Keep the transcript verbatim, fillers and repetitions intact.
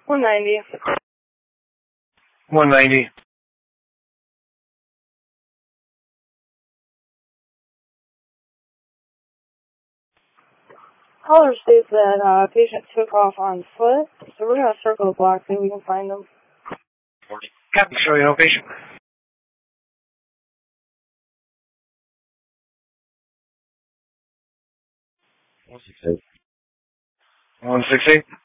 one ninety. one ninety. Caller states that uh, patient took off on foot, so we're going to circle the block, see if we can find them. Copy, show you no patient. one six eight. one six eight.